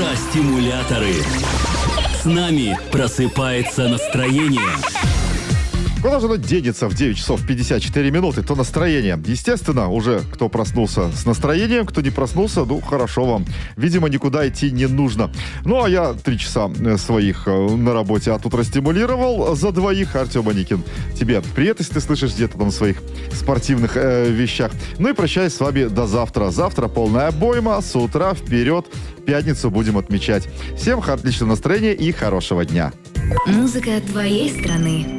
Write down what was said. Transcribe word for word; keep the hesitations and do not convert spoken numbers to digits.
Утра-стимуляторы. С нами просыпается настроение. Куда же оно денется в девять часов пятьдесят четыре минуты? То настроение. Естественно, уже кто проснулся с настроением, кто не проснулся, ну, хорошо вам. Видимо, никуда идти не нужно. Ну, а я три часа своих на работе от утра стимулировал за двоих. Артем Аникин, тебе привет, если ты слышишь где-то там в своих спортивных э, вещах. Ну и прощаюсь с вами до завтра. Завтра полная обойма, с утра вперед. Пятницу будем отмечать. Всем отличного настроения и хорошего дня. Музыка твоей страны.